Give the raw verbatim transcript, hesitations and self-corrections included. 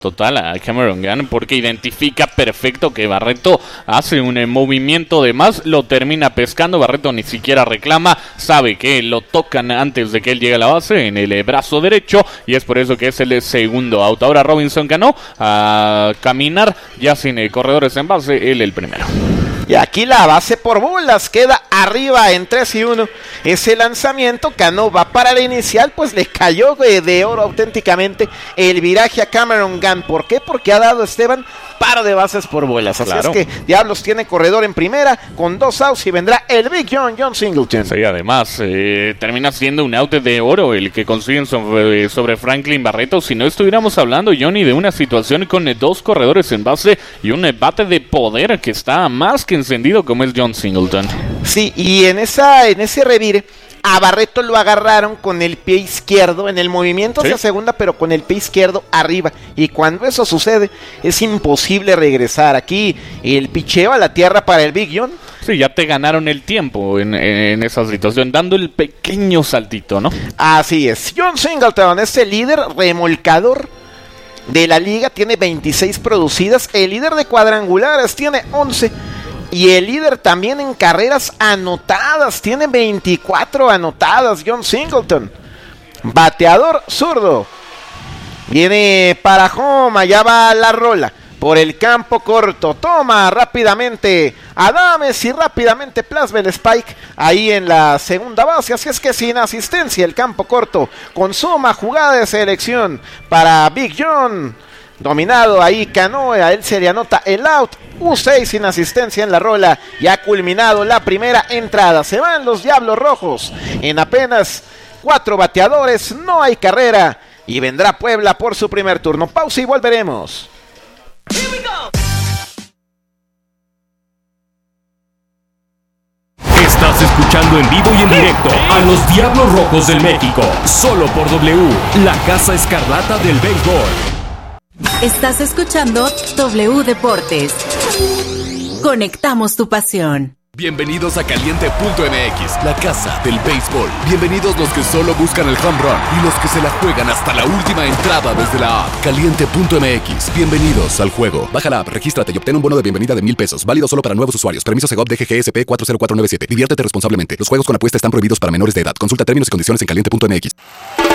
total a Cameron Gunn porque identifica perfecto que Barreto hace un eh, movimiento de más, lo termina pescando, Barreto ni siquiera reclama, sabe que lo tocan antes de que él llegue a la base en el eh, brazo derecho y es por eso que es el eh, segundo out. Ahora Robinson ganó a caminar ya sin eh, corredores en base, él el primero. Y aquí la base por bolas queda arriba en tres y uno. Ese lanzamiento, Cano va para la inicial, pues le cayó de, de oro auténticamente el viraje a Cameron Gunn. ¿Por qué? Porque ha dado Esteban par de bases por bolas. Así claro. Es que Diablos tiene corredor en primera con dos outs y vendrá el Big John, John Singleton. Sí, además eh, termina siendo un out de oro el que consiguen sobre, sobre Franklin Barreto. Si no estuviéramos hablando, Johnny, de una situación con eh, dos corredores en base y un eh, bate de poder que está más que encendido como es John Singleton. Sí, y en esa en ese revire a Barreto lo agarraron con el pie izquierdo en el movimiento hacia ¿Sí? segunda, pero con el pie izquierdo arriba. Y cuando eso sucede, es imposible regresar. Aquí el picheo a la tierra para el Big John. Sí, ya te ganaron el tiempo en, en esa situación, dando el pequeño saltito, ¿no? Así es. John Singleton es el líder remolcador de la liga, tiene veintiséis producidas. El líder de cuadrangulares tiene once. Y el líder también en carreras anotadas, tiene veinticuatro anotadas, John Singleton. Bateador zurdo. Viene para home, allá va la rola. Por el campo corto, toma rápidamente Adames y rápidamente plasma el spike ahí en la segunda base. Así es que sin asistencia el campo corto consuma jugada de selección para Big John. Dominado ahí Cano, a él se le anota el out. U seis sin asistencia en la rola. Y ha culminado la primera entrada. Se van los Diablos Rojos en apenas cuatro bateadores. No hay carrera. Y vendrá Puebla por su primer turno. Pausa y volveremos. Estás escuchando en vivo y en directo a los Diablos Rojos del México. Solo por W, la Casa Escarlata del Béisbol. Estás escuchando W Deportes. Conectamos tu pasión. Bienvenidos a Caliente punto M X, la casa del béisbol. Bienvenidos los que solo buscan el home run y los que se la juegan hasta la última entrada desde la app. Caliente punto M X, bienvenidos al juego. Baja la app, regístrate y obtén un bono de bienvenida de mil pesos. Válido solo para nuevos usuarios. Permiso Segov D G G S P cuatro cero cuatro nueve siete. Diviértete responsablemente. Los juegos con apuesta están prohibidos para menores de edad. Consulta términos y condiciones en Caliente punto M X.